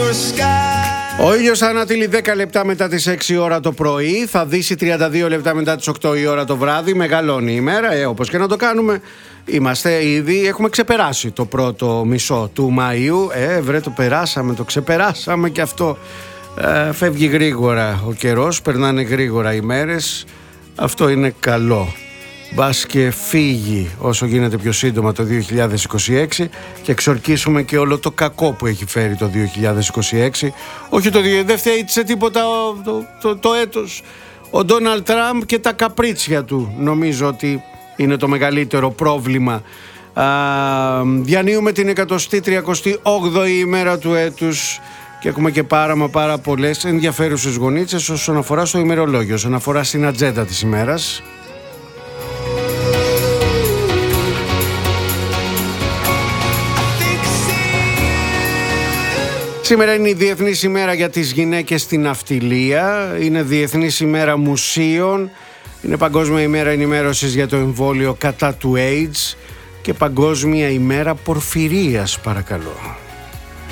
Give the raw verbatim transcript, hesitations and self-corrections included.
Ο ήλιος θα ανατείλει δέκα λεπτά μετά τις έξι ώρα το πρωί, θα δύσει τριάντα δύο λεπτά μετά τις οκτώ η ώρα το βράδυ, μεγαλώνει η ημέρα, ε, όπως και να το κάνουμε. Είμαστε ήδη, έχουμε ξεπεράσει το πρώτο μισό του Μαΐου, ε, βρε το περάσαμε, το ξεπεράσαμε και αυτό. Ε, φεύγει γρήγορα ο καιρός, περνάνε γρήγορα οι μέρες, αυτό είναι καλό. Μπας και φύγει όσο γίνεται πιο σύντομα το δύο χιλιάδες είκοσι έξι και εξορκίσουμε και όλο το κακό που έχει φέρει το δύο χιλιάδες είκοσι έξι. Όχι το δύο, δεν φταίει σε τίποτα το, το, το έτος. Ο Ντόναλντ Τραμπ και τα καπρίτσια του νομίζω ότι είναι το μεγαλύτερο πρόβλημα. Α, διανύουμε την εκατοστή τριακοστή όγδοη ημέρα του έτους και έχουμε και πάρα μα πάρα πολλές ενδιαφέρουσες γονίτσες όσον αφορά στο ημερολόγιο, όσον αφορά στην ατζέντα της ημέρας. Σήμερα είναι η Διεθνής ημέρα για τις γυναίκες στην ναυτιλία, είναι Διεθνής ημέρα μουσείων, είναι Παγκόσμια ημέρα ενημέρωσης για το εμβόλιο κατά του AIDS και Παγκόσμια ημέρα πορφυρίας, παρακαλώ.